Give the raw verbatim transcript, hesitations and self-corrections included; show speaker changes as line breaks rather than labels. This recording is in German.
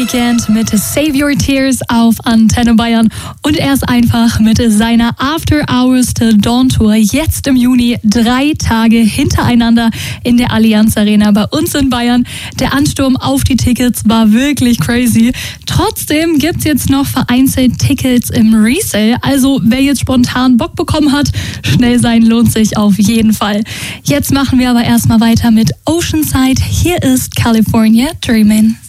Weeknd mit Save Your Tears auf Antenne Bayern und er ist einfach mit seiner After Hours Till Dawn Tour jetzt im Juni drei Tage hintereinander in der Allianz Arena bei uns in Bayern. Der Ansturm auf die Tickets war wirklich crazy. Trotzdem gibt es jetzt noch vereinzelt Tickets im Resale, also wer jetzt spontan Bock bekommen hat, schnell sein lohnt sich auf jeden Fall. Jetzt machen wir aber erstmal weiter mit Oceanside. Hier ist California Dreamin'.